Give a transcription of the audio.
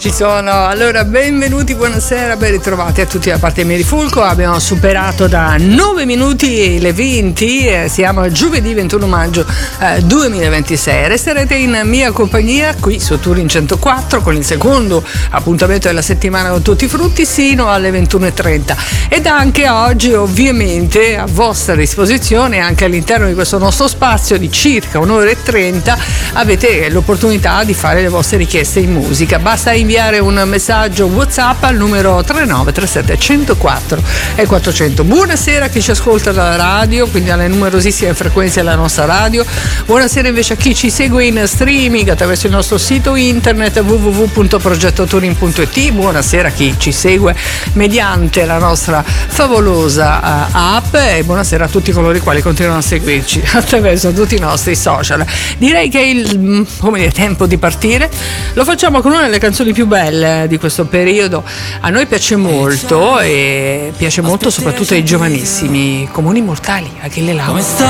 ci sono. Allora, benvenuti, buonasera, ben ritrovati a tutti da parte mia di Fulco. Abbiamo superato da 9 minuti le 20, siamo a giovedì 21 maggio 2026. Resterete in mia compagnia qui su Turin 104 con il secondo appuntamento della settimana con tutti i frutti sino alle 21:30. Ed anche oggi ovviamente a vostra disposizione, anche all'interno di questo nostro spazio di circa un'ora e 30, avete l'opportunità di fare le vostre richieste in musica. Basta inviare un messaggio WhatsApp al numero 3937 104 e 400. Buonasera a chi ci ascolta dalla radio, quindi alle numerosissime frequenze della nostra radio. Buonasera invece a chi ci segue in streaming attraverso il nostro sito internet www.progettoturin.it. Buonasera a chi ci segue mediante la nostra favolosa app, e buonasera a tutti coloro i quali continuano a seguirci attraverso tutti i nostri social. Direi che è il tempo di partire. Lo facciamo con una delle canzoni più belle di questo periodo. A noi piace molto, e piace molto soprattutto ai giovanissimi, Comuni Mortali, Achille Lauro.